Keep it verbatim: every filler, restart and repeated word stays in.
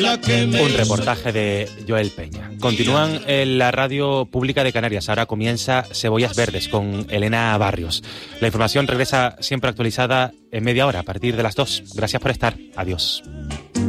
Un reportaje de Joel Peña. Continúan en la radio pública de Canarias. Ahora comienza Cebollas Verdes con Elena Barrios. La información regresa siempre actualizada en media hora a partir de las dos. Gracias por estar. Adiós.